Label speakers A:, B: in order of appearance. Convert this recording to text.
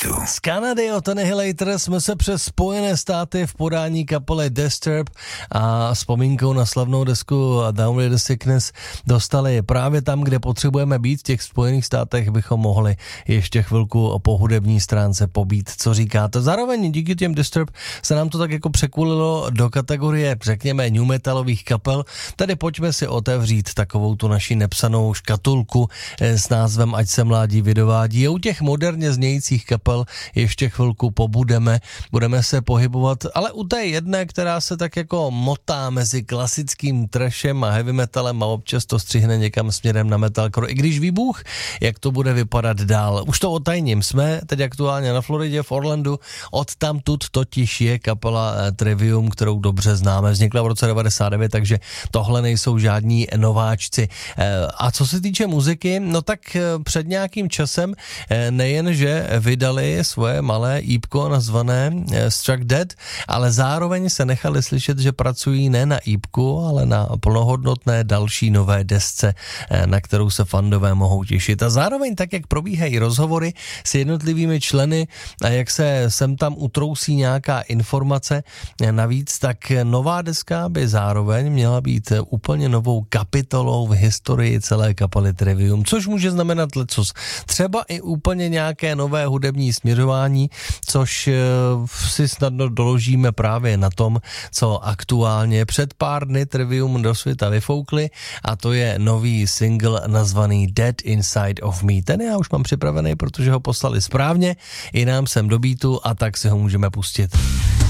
A: Radio.
B: Z Kanady od Annihilator jsme se přes Spojené státy v podání kapely Disturb a vzpomínkou na slavnou desku Down with the Sickness dostali právě tam, kde potřebujeme být. V těch Spojených státech bychom mohli ještě chvilku po hudební stránce pobít, co říkáte. Zároveň díky těm Disturb se nám to tak jako překulilo do kategorie, řekněme, new metalových kapel. Tady pojďme si otevřít takovou tu naši nepsanou škatulku s názvem Ať se mládí vydovádí. A u těch moderně znějících kapel ještě chvilku pobudeme, budeme se pohybovat, ale u té jedné, která se tak jako motá mezi klasickým trashem a heavy metalem a občas to střihne někam směrem na metalcore, i když ví Bůh, jak to bude vypadat dál. Už to otajním, jsme teď aktuálně na Floridě v Orlandu, odtamtud totiž je kapela Trivium, kterou dobře známe, vznikla v roce 99, takže tohle nejsou žádní nováčci. A co se týče muziky, no tak před nějakým časem nejenže vydali svoje malé ípko nazvané Struck Dead, ale zároveň se nechali slyšet, že pracují ne na ípku, ale na plnohodnotné další nové desce, na kterou se fandové mohou těšit. A zároveň tak, jak probíhají rozhovory s jednotlivými členy a jak se sem tam utrousí nějaká informace navíc, tak nová deska by zároveň měla být úplně novou kapitolou v historii celé kapely Trivium, což může znamenat lecos. Třeba i úplně nějaké nové hudební směřování, což si snadno doložíme právě na tom, co aktuálně před pár dny Trivium do světa vyfoukli, a to je nový single nazvaný Dead Inside of Me. Ten já už mám připravený, protože ho poslali správně i nám sem do beatu, a tak si ho můžeme pustit.